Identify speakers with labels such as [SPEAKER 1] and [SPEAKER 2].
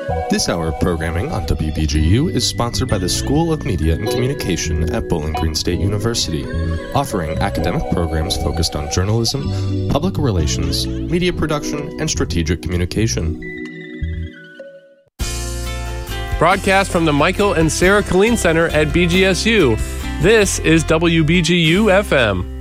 [SPEAKER 1] This hour of programming on WBGU is sponsored by the School of Media and Communication at Bowling Green State University, offering academic programs focused on journalism, public relations, media production, and strategic communication.
[SPEAKER 2] Broadcast from the Michael and Sarah Killeen Center at BGSU. This is WBGU FM.